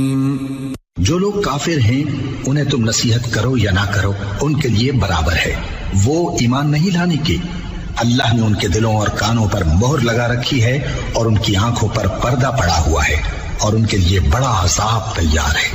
जो लोग काफिर हैं उन्हें तुम नसीहत करो या ना करो, उनके लिए बराबर है। वो ईमान नहीं लाने के, अल्लाह ने उनके दिलों और कानों पर मोहर लगा रखी है और उनकी आंखों पर पर्दा पड़ा हुआ है और उनके लिए बड़ा अज़ाब तैयार है।